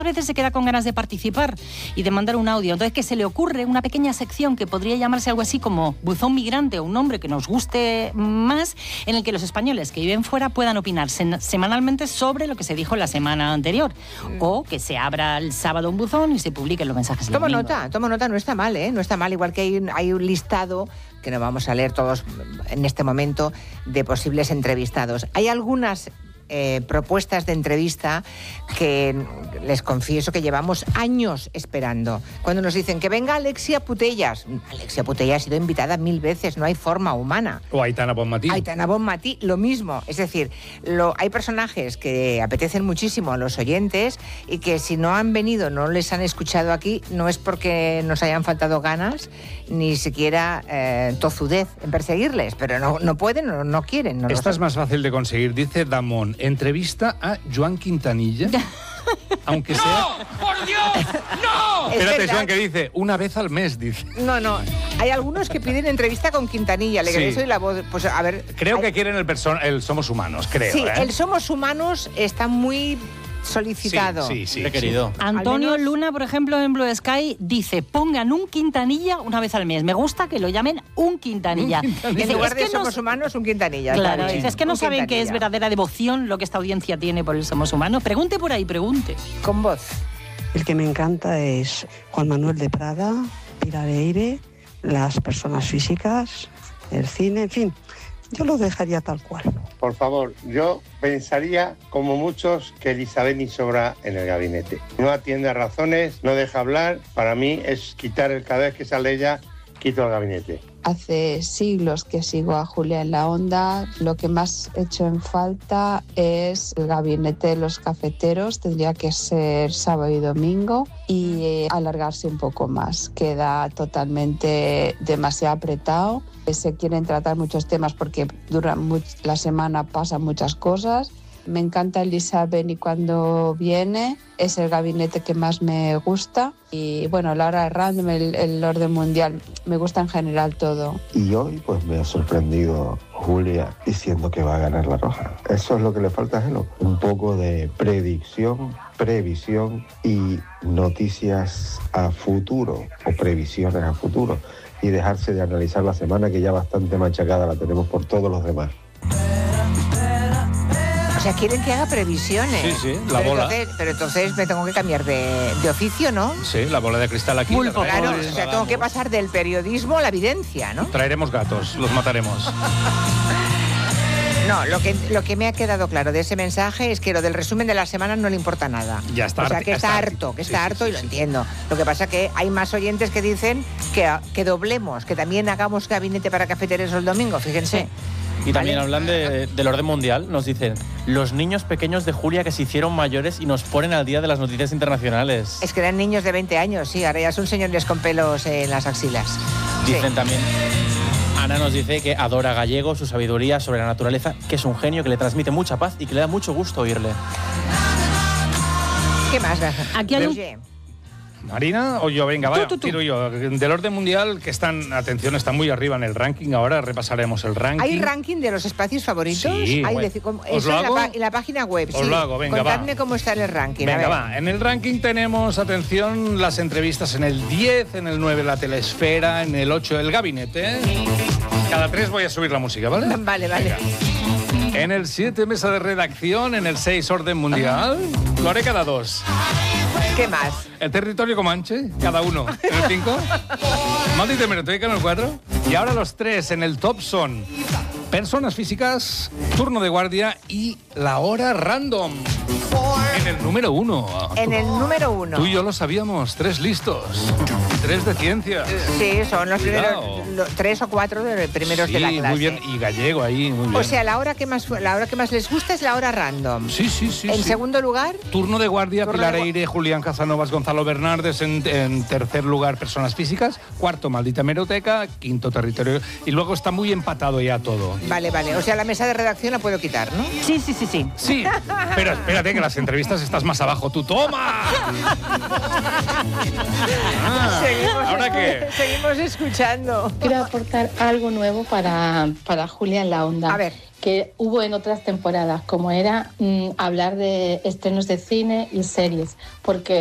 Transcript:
A veces se queda con ganas de participar y de mandar un audio. Entonces, que se le ocurre una pequeña sección que podría llamarse algo así como Buzón Migrante, o un nombre que nos guste más, en el que los españoles que viven fuera puedan opinar semanalmente sobre lo que se dijo la semana anterior. O que se abra el sábado un buzón y se publiquen los mensajes. Toma nota, no está mal, ¿eh? No está mal, igual que hay un listado que no vamos a leer todos en este momento de posibles entrevistados. Hay algunas propuestas de entrevista que les confieso que llevamos años esperando. Cuando nos dicen que venga Alexia Putellas. Alexia Putellas ha sido invitada 1000 veces, no hay forma humana. O Aitana Bonmatí. Aitana Bonmatí, lo mismo. Es decir, hay personajes que apetecen muchísimo a los oyentes y que si no han venido, no les han escuchado aquí, no es porque nos hayan faltado ganas, ni siquiera tozudez en perseguirles, pero no pueden o no quieren. Esta es más fácil de conseguir, dice Damón. Entrevista a Joan Quintanilla. Aunque sea... ¡No! ¡Por Dios! ¡No! Espérate, Joan, que dice, una vez al mes, dice. No. Hay algunos que piden entrevista con Quintanilla. Le Sí. soy la voz. Pues a ver. Creo que quieren el Somos Humanos, creo. Sí, el Somos Humanos está muy solicitado. Sí. querido. Antonio Al menos... Luna, por ejemplo, en Blue Sky, dice, pongan un Quintanilla una vez al mes. Me gusta que lo llamen un Quintanilla. En lugar de Somos Humanos, un Quintanilla. Claro, Sí. dice, es que no Un saben que es Quintanilla. verdadera devoción lo que esta audiencia tiene por el Somos Humanos. Pregunte por ahí, pregunte. Con voz. El que me encanta es Juan Manuel de Prada, Pilar Eire, las personas físicas, el cine, en fin, yo lo dejaría tal cual. Por favor, yo pensaría, como muchos, que Elizabeth ni sobra en el gabinete. No atiende a razones, no deja hablar. Para mí es quitar cada vez que sale ella, quito el gabinete. Hace siglos que sigo a Julia en la Onda. Lo que más echo en falta es el gabinete de los cafeteros. Tendría que ser sábado y domingo y alargarse un poco más. Queda totalmente demasiado apretado. Se quieren tratar muchos temas porque la semana pasan muchas cosas. Me encanta Elizabeth y cuando viene es el gabinete que más me gusta. Y bueno, la hora random, el orden mundial, me gusta en general todo. Y hoy pues me ha sorprendido Julia diciendo que va a ganar la Roja. Eso es lo que le falta a Gelo. Un poco de predicción, previsión y noticias a futuro o previsiones a futuro. Y dejarse de analizar la semana que ya bastante machacada la tenemos por todos los demás. O sea, quieren que haga previsiones. Sí, la bola. Pero entonces me tengo que cambiar de oficio, ¿no? Sí, la bola de cristal aquí. Pulpo, claro. O sea, tengo que pasar del periodismo a la evidencia, ¿no? Traeremos gatos, los mataremos. No, lo que me ha quedado claro de ese mensaje es que lo del resumen de la semana no le importa nada. Ya está. O sea, que está harto, y lo entiendo. Lo que pasa es que hay más oyentes que dicen que doblemos, que también hagamos gabinete para cafeteros el domingo, fíjense. Y también ¿Vale? hablan del orden mundial. Nos dicen, los niños pequeños de Julia que se hicieron mayores y nos ponen al día de las noticias internacionales. Es que eran niños de 20 años, sí, ahora ya son señores con pelos en las axilas. Dicen Sí. también... Ana nos dice que adora a Gallego, su sabiduría sobre la naturaleza, que es un genio, que le transmite mucha paz y que le da mucho gusto oírle. ¿Qué más? Aquí hay un... Oye, Marina o yo, venga, vaya, Tú. tiro yo. Del orden mundial, que están muy arriba en el ranking, ahora repasaremos el ranking. ¿hay ranking de los espacios favoritos? Sí, Hay bueno. eso lo en hago? en la página web, Os sí. lo hago, venga, Contadme va. cómo está en el ranking. a Venga, ver. va. En el ranking tenemos, atención, las entrevistas en el 10, en el 9 la telesfera, en el 8 el gabinete. Cada 3 voy a subir la música, ¿vale? Vale. Venga. En el 7 mesa de redacción, en el 6 orden mundial. Lo haré cada 2. ¿Qué más? El territorio comanche, cada uno. En el 5. Maldita hemeroteca en el 4. Y ahora los 3 en el top son personas físicas, turno de guardia y la hora random. En el número 1. En el número 1. Tú y yo lo sabíamos. 3 listos. 3 de ciencia. Sí, son los Cuidado. primeros, 3 o 4 de los primeros Sí, de la clase. muy bien. Y gallego ahí, muy bien. O sea, la hora que más les gusta es la hora random. Sí. En segundo lugar, Turno de guardia, Turno Pilar de Eire, Julián Casanovas, Gonzalo Bernardes. En tercer lugar, personas físicas. Cuarto, maldita hemeroteca. Quinto, territorio. Y luego está muy empatado ya todo. vale. O sea, la mesa de redacción la puedo quitar, ¿no? Sí. Sí, pero espérate que las entrevistas estás más abajo. ¡Tú toma! ¿Ahora qué? Seguimos escuchando. Quiero aportar algo nuevo para Julia en la Onda. A ver. que hubo en otras temporadas, como era hablar de estrenos de cine y series, porque